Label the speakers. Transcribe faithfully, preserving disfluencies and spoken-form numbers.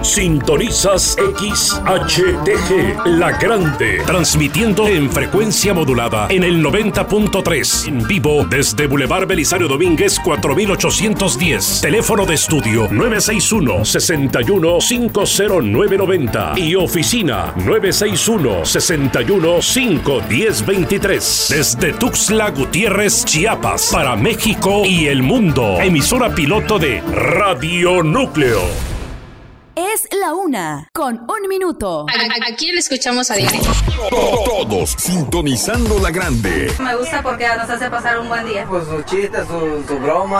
Speaker 1: Sintonizas X H T G, La Grande, transmitiendo en frecuencia modulada en el noventa punto tres, en vivo desde Boulevard Belisario Domínguez cuatro mil ochocientos diez. Teléfono de estudio nueve seis uno, seis uno cinco cero nueve nueve cero y oficina nueve seis uno, seis uno cinco uno cero dos tres. Desde Tuxtla Gutiérrez, Chiapas, para México y el mundo. Emisora piloto de Radio Núcleo.
Speaker 2: Es la una, con un minuto.
Speaker 3: A- Aquí le escuchamos a diario.
Speaker 4: Todos sintonizando La Grande.
Speaker 5: Me gusta porque nos hace pasar un buen día.
Speaker 6: Pues su chiste, su, su broma.